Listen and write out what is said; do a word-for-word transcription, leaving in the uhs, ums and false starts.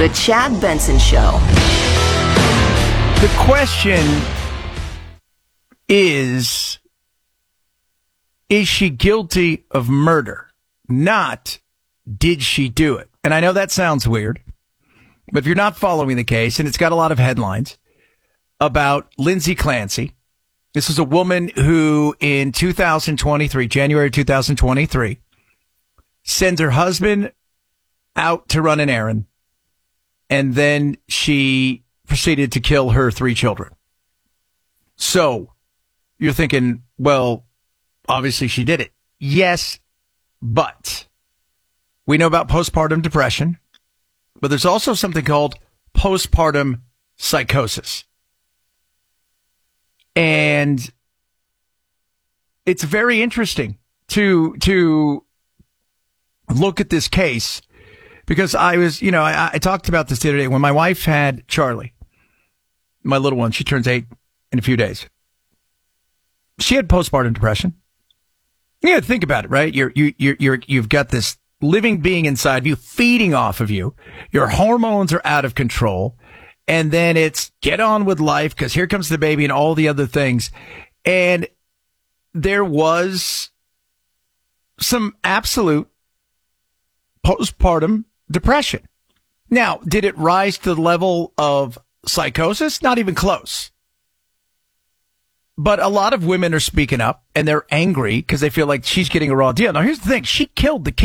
The Chad Benson Show. The question is, is she guilty of murder? Not, did she do it? And I know that sounds weird, but if you're not following the case, and it's got a lot of headlines about Lindsay Clancy. This is a woman who in two thousand twenty-three, January two thousand twenty-three, sends her husband out to run an errand, and then she proceeded to kill her three children. So you're thinking, well, obviously she did it. Yes, but we know about postpartum depression, but there's also something called postpartum psychosis. And it's very interesting to to look at this case because I was, you know, I, I talked about this the other day when my wife had Charlie, my little one. She turns eight in a few days. She had postpartum depression. Yeah, think about it, right? You're you you you're you've got this living being inside of you, feeding off of you. Your hormones are out of control. And then it's get on with life because here comes the baby and all the other things. And there was some absolute postpartum depression. Now, did it rise to the level of psychosis? Not even close. But a lot of women are speaking up and they're angry because they feel like she's getting a raw deal. Now, here's the thing. She killed the kid.